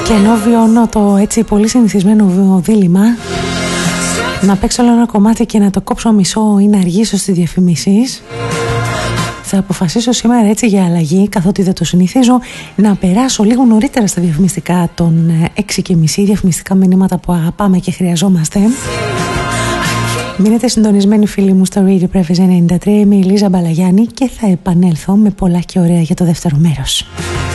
Και ενώ βιώνω το έτσι πολύ συνηθισμένο δίλημμα να παίξω όλο ένα κομμάτι και να το κόψω μισό ή να αργήσω στις διαφημίσεις, θα αποφασίσω σήμερα έτσι για αλλαγή, καθότι δεν το συνηθίζω, να περάσω λίγο νωρίτερα στα διαφημιστικά των 6:30, διαφημιστικά μηνύματα που αγαπάμε και χρειαζόμαστε. Μείνετε συντονισμένοι φίλοι μου στο Radio Preface 93. Είμαι η Λίζα Μπαλαγιάννη και θα επανέλθω με πολλά και ωραία για το δεύτερο μέρος.